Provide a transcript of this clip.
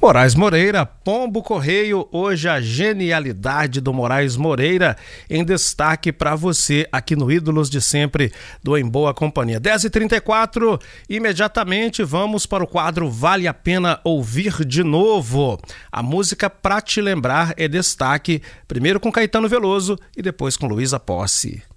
Moraes Moreira, Pombo Correio, hoje a genialidade do Moraes Moreira em destaque para você aqui no Ídolos de Sempre do Em Boa Companhia. 10h34, imediatamente vamos para o quadro Vale a Pena Ouvir de Novo. A música Pra Te Lembrar é destaque, primeiro com Caetano Veloso e depois com Luísa Posse.